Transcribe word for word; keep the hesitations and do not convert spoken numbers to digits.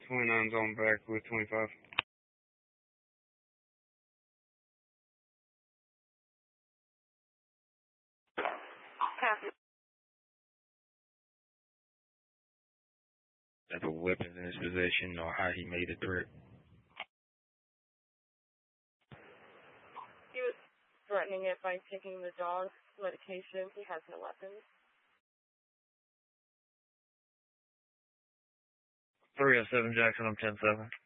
twenty-nine's on back with twenty-five. Copy. Type of weapons in his possession or how he made the threat. He was threatening it by taking the dog's medication. He has no weapons. three oh seven Jackson, I'm ten seven.